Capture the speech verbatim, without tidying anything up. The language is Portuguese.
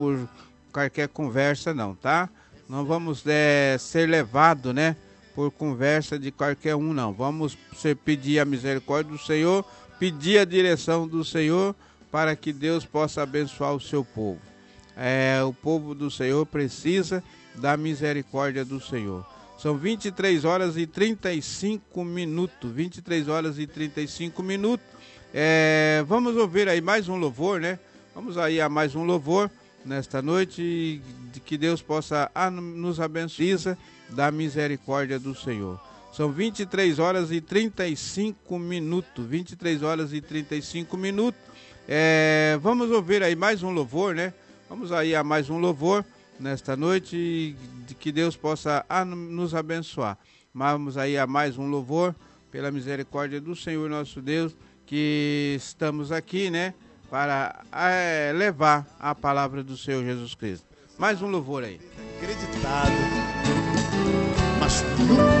por qualquer conversa não, tá? Não vamos é, ser levados, né, por conversa de qualquer um, não. Vamos pedir a misericórdia do Senhor, pedir a direção do Senhor para que Deus possa abençoar o seu povo. É, o povo do Senhor precisa da misericórdia do Senhor. São vinte e três horas e trinta e cinco minutos, vinte e três horas e trinta e cinco minutos. É, vamos ouvir aí mais um louvor, né? Vamos aí a mais um louvor nesta noite e que Deus possa nos abençoar da misericórdia do Senhor. São vinte e três horas e trinta e cinco minutos, vinte e três horas e trinta e cinco minutos. É, vamos ouvir aí mais um louvor, né? Vamos aí a mais um louvor nesta noite e que Deus possa nos abençoar. Vamos aí a mais um louvor pela misericórdia do Senhor nosso Deus, que estamos aqui, né? Para é, levar a palavra do Senhor Jesus Cristo. Mais um louvor aí. Acreditado, mas nunca